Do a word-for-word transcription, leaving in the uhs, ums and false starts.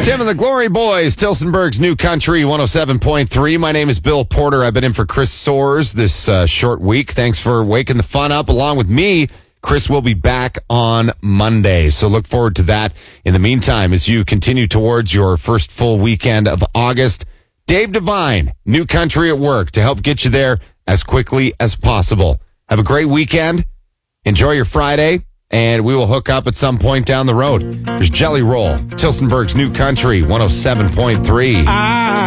Tim and the Glory Boys, Tilsonburg's New Country one oh seven point three. My name is Bill Porter. I've been in for Chris Soares this uh, short week. Thanks for waking the fun up along with me. Chris will be back on Monday, so look forward to that. In the meantime, as you continue towards your first full weekend of August, Dave Devine, New Country at Work, to help get you there as quickly as possible. Have a great weekend. Enjoy your Friday, and we will hook up at some point down the road. There's Jelly Roll, Tilsonburg's New Country one oh seven point three.